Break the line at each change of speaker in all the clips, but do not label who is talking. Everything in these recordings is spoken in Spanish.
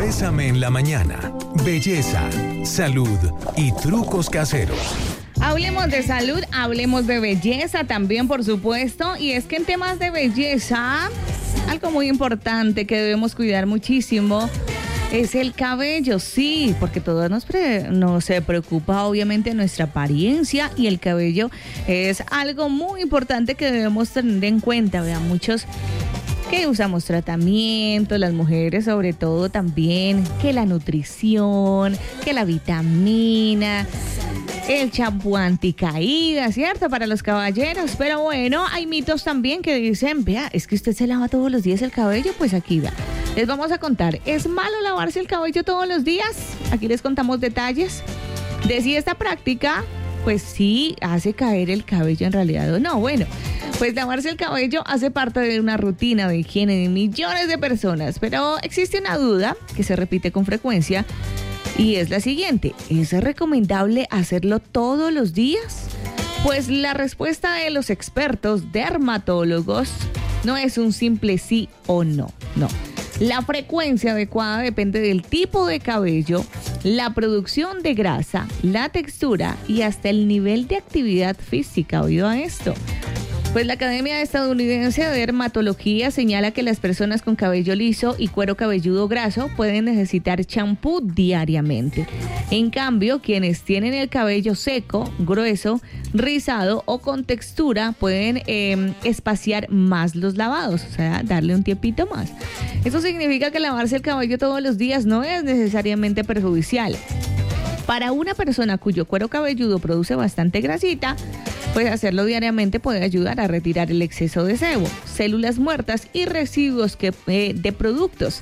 Bésame en la mañana. Belleza, salud y trucos caseros.
Hablemos de salud, hablemos de belleza también, por supuesto. Y es que en temas de belleza, algo muy importante que debemos cuidar muchísimo es el cabello, sí, porque todos nos preocupa obviamente nuestra apariencia, y el cabello es algo muy importante que debemos tener en cuenta. Vean, muchos que usamos tratamientos, las mujeres sobre todo también, que la nutrición, que la vitamina, el champú anticaída, ¿cierto? Para los caballeros. Pero bueno, hay mitos también que dicen, vea, es que usted se lava todos los días el cabello. Pues aquí va. Les vamos a contar, ¿es malo lavarse el cabello todos los días? Aquí les contamos detalles de si esta práctica, pues sí, hace caer el cabello en realidad o no. Bueno, pues lavarse el cabello hace parte de una rutina de higiene de millones de personas, pero existe una duda que se repite con frecuencia y es la siguiente: ¿es recomendable hacerlo todos los días? Pues la respuesta de los expertos dermatólogos no es un simple sí o no, no. La frecuencia adecuada depende del tipo de cabello, la producción de grasa, la textura y hasta el nivel de actividad física. ¿Oído a esto? Pues la Academia Estadounidense de Dermatología señala que las personas con cabello liso y cuero cabelludo graso pueden necesitar champú diariamente. En cambio, quienes tienen el cabello seco, grueso, rizado o con textura pueden espaciar más los lavados, o sea, darle un tiempito más. Eso significa que lavarse el cabello todos los días no es necesariamente perjudicial. Para una persona cuyo cuero cabelludo produce bastante grasita, pues hacerlo diariamente puede ayudar a retirar el exceso de sebo, células muertas y residuos de productos.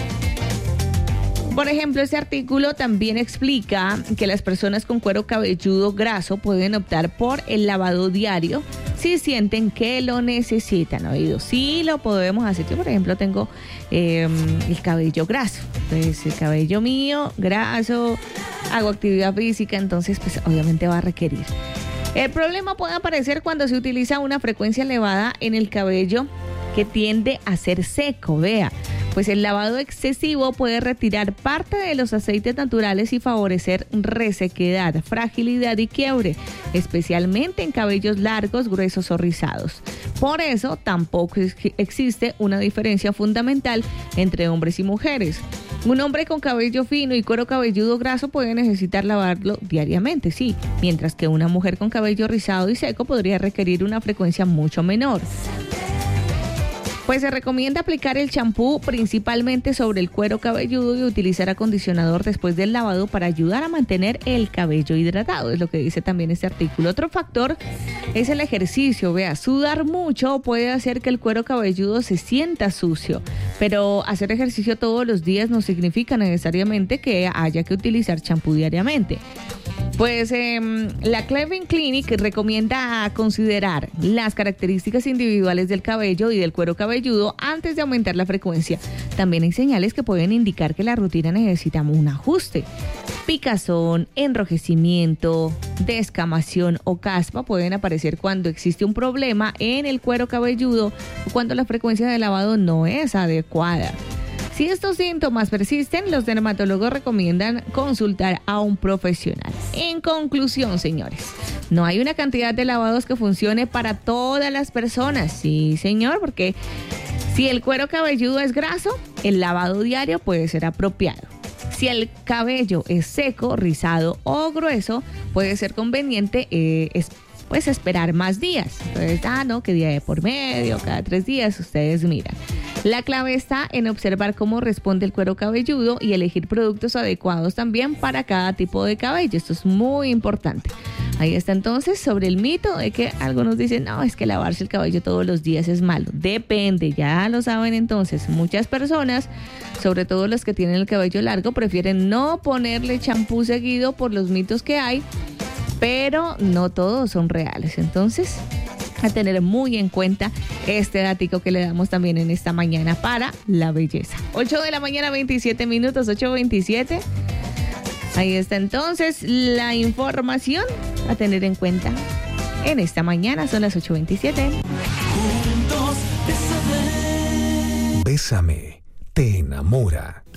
Por ejemplo, este artículo también explica que las personas con cuero cabelludo graso pueden optar por el lavado diario si sienten que lo necesitan. ¿Oído? Sí lo podemos hacer. Yo, por ejemplo, tengo el cabello graso. Pues el cabello mío graso, hago actividad física, entonces pues obviamente va a requerir. El problema puede aparecer cuando se utiliza una frecuencia elevada en el cabello que tiende a ser seco. Vea, pues el lavado excesivo puede retirar parte de los aceites naturales y favorecer resequedad, fragilidad y quiebre, especialmente en cabellos largos, gruesos o rizados. Por eso tampoco existe una diferencia fundamental entre hombres y mujeres. Un hombre con cabello fino y cuero cabelludo graso puede necesitar lavarlo diariamente, sí, mientras que una mujer con cabello rizado y seco podría requerir una frecuencia mucho menor. Pues se recomienda aplicar el champú principalmente sobre el cuero cabelludo y utilizar acondicionador después del lavado para ayudar a mantener el cabello hidratado, es lo que dice también este artículo. Otro factor es el ejercicio. Vea, sudar mucho puede hacer que el cuero cabelludo se sienta sucio, pero hacer ejercicio todos los días no significa necesariamente que haya que utilizar champú diariamente. Pues la Cleveland Clinic recomienda considerar las características individuales del cabello y del cuero cabelludo antes de aumentar la frecuencia. También hay señales que pueden indicar que la rutina necesita un ajuste. Picazón, enrojecimiento, descamación o caspa pueden aparecer cuando existe un problema en el cuero cabelludo o cuando la frecuencia de lavado no es adecuada. Si estos síntomas persisten, los dermatólogos recomiendan consultar a un profesional. En conclusión, señores, no hay una cantidad de lavados que funcione para todas las personas. Sí, señor, porque si el cuero cabelludo es graso, el lavado diario puede ser apropiado. Si el cabello es seco, rizado o grueso, puede ser conveniente pues esperar más días. Entonces, no, que día de por medio, cada 3 días, ustedes miran. La clave está en observar cómo responde el cuero cabelludo y elegir productos adecuados también para cada tipo de cabello. Esto es muy importante. Ahí está entonces sobre el mito de que algunos dicen, no, es que lavarse el cabello todos los días es malo. Depende, ya lo saben entonces. Muchas personas, sobre todo los que tienen el cabello largo, prefieren no ponerle champú seguido por los mitos que hay, pero no todos son reales. Entonces, a tener muy en cuenta este datico que le damos también en esta mañana para la belleza. 8 de la mañana, 27 minutos, 8:27. Ahí está entonces la información a tener en cuenta en esta mañana. Son las 8:27.
Bésame, te enamora.